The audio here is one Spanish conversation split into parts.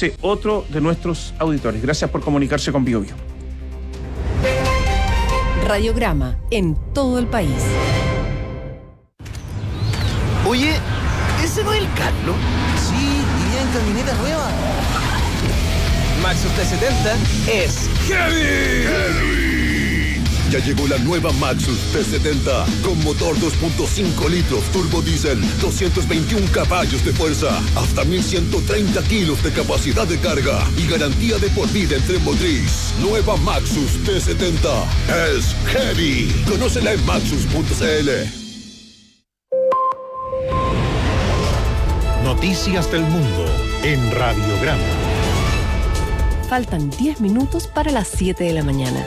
dice otro de nuestros auditores. Gracias por comunicarse con Bio Bio. Radiograma en todo el país. Oye, ¿ese no es el Carlos? Sí, iría en camioneta nueva. Maxus T70 es ¡Heavy! Ya llegó la nueva Maxus T70 con motor 2.5 litros turbo diésel, 221 caballos de fuerza, hasta 1130 kilos de capacidad de carga y garantía de por vida en tren motriz. Nueva Maxus T70 es Heavy. Conócela en maxus.cl. Noticias del mundo en Radiograma. Faltan 10 minutos para las 7 de la mañana.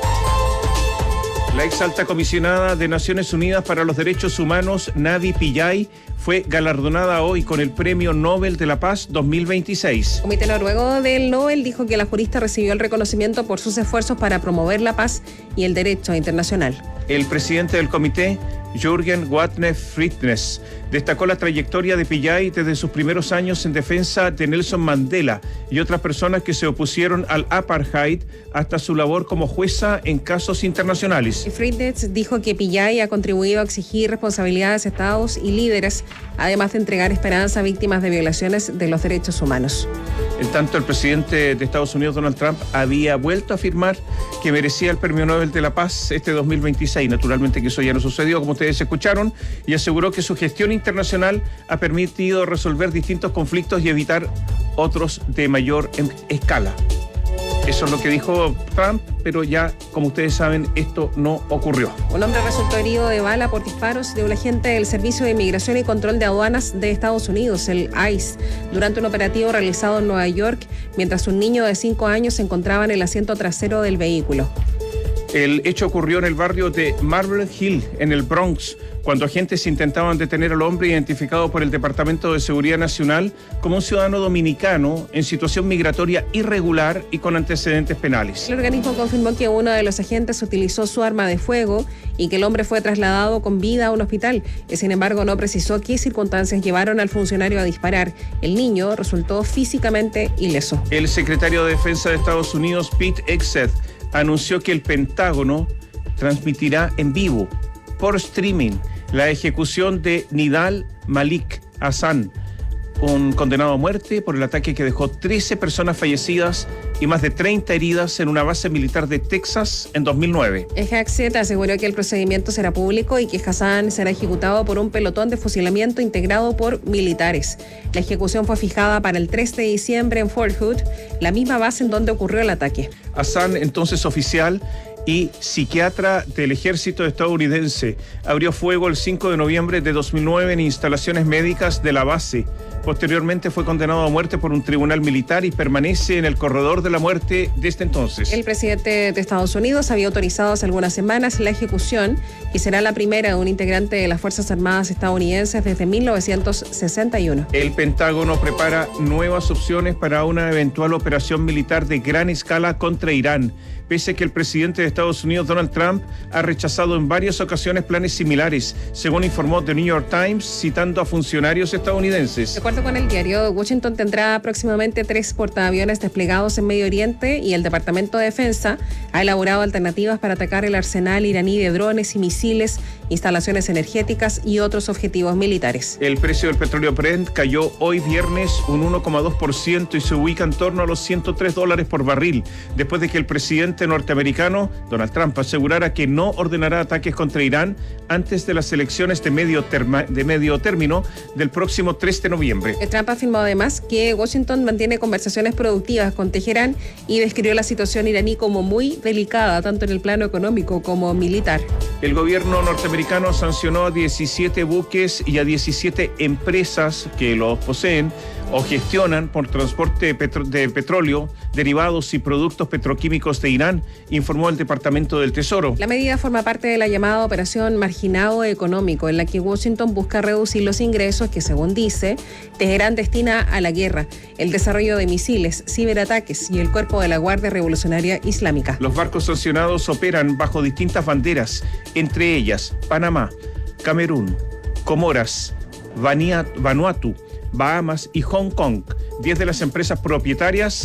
La ex alta comisionada de Naciones Unidas para los Derechos Humanos, Navi Pillay, fue galardonada hoy con el Premio Nobel de la Paz 2026. El Comité Noruego del Nobel dijo que la jurista recibió el reconocimiento por sus esfuerzos para promover la paz y el derecho internacional. El presidente del comité, Jürgen Wattne-Fritnes, destacó la trayectoria de Pillay desde sus primeros años en defensa de Nelson Mandela y otras personas que se opusieron al apartheid hasta su labor como jueza en casos internacionales. Fritnes dijo que Pillay ha contribuido a exigir responsabilidades a estados y líderes, además de entregar esperanza a víctimas de violaciones de los derechos humanos. En tanto, el presidente de Estados Unidos, Donald Trump, había vuelto a afirmar que merecía el Premio Nobel de la Paz este 2026. Naturalmente que eso ya no sucedió, como ustedes escucharon, y aseguró que su gestión internacional ha permitido resolver distintos conflictos y evitar otros de mayor escala. Eso es lo que dijo Trump, pero ya, como ustedes saben, esto no ocurrió. Un hombre resultó herido de bala por disparos de un agente del Servicio de Inmigración y Control de Aduanas de Estados Unidos, el ICE, durante un operativo realizado en Nueva York, mientras un niño de 5 años se encontraba en el asiento trasero del vehículo. El hecho ocurrió en el barrio de Marble Hill, en el Bronx, cuando agentes intentaban detener al hombre identificado por el Departamento de Seguridad Nacional como un ciudadano dominicano en situación migratoria irregular y con antecedentes penales. El organismo confirmó que uno de los agentes utilizó su arma de fuego y que el hombre fue trasladado con vida a un hospital. Sin embargo, no precisó qué circunstancias llevaron al funcionario a disparar. El niño resultó físicamente ileso. El secretario de Defensa de Estados Unidos, Pete Hegseth, anunció que el Pentágono transmitirá en vivo, por streaming, la ejecución de Nidal Malik Hassan, un condenado a muerte por el ataque que dejó 13 personas fallecidas y más de 30 heridas en una base militar de Texas en 2009. Hegseth aseguró que el procedimiento será público y que Hassan será ejecutado por un pelotón de fusilamiento integrado por militares. La ejecución fue fijada para el 3 de diciembre en Fort Hood, la misma base en donde ocurrió el ataque. Hassan, entonces oficial y psiquiatra del ejército estadounidense, abrió fuego el 5 de noviembre de 2009 en instalaciones médicas de la base. Posteriormente fue condenado a muerte por un tribunal militar y permanece en el corredor de la muerte desde entonces. El presidente de Estados Unidos había autorizado hace algunas semanas la ejecución, que será la primera de un integrante de las Fuerzas Armadas estadounidenses desde 1961. El Pentágono prepara nuevas opciones para una eventual operación militar de gran escala contra Irán, pese a que el presidente de Estados Unidos, Donald Trump, ha rechazado en varias ocasiones planes similares, según informó The New York Times, citando a funcionarios estadounidenses. De acuerdo con el diario, Washington tendrá próximamente 3 portaaviones desplegados en Medio Oriente y el Departamento de Defensa ha elaborado alternativas para atacar el arsenal iraní de drones y misiles, instalaciones energéticas y otros objetivos militares. El precio del petróleo Brent cayó hoy viernes un 1,2% y se ubica en torno a los $103 por barril, después de que el presidente norteamericano, Donald Trump, asegurara que no ordenará ataques contra Irán antes de las elecciones de medio término del próximo 3 de noviembre. Trump afirmó además que Washington mantiene conversaciones productivas con Teherán y describió la situación iraní como muy delicada, tanto en el plano económico como militar. El gobierno norteamericano sancionó a 17 buques y a 17 empresas que los poseen o gestionan por transporte de petróleo, derivados y productos petroquímicos de Irán, informó el Departamento del Tesoro. La medida forma parte de la llamada Operación Marginado Económico, en la que Washington busca reducir los ingresos que, según dice, Teherán destina a la guerra, el desarrollo de misiles, ciberataques y el cuerpo de la Guardia Revolucionaria Islámica. Los barcos sancionados operan bajo distintas banderas, entre ellas Panamá, Camerún, Comoras, Vanuatu, Bahamas y Hong Kong. 10 de las empresas propietarias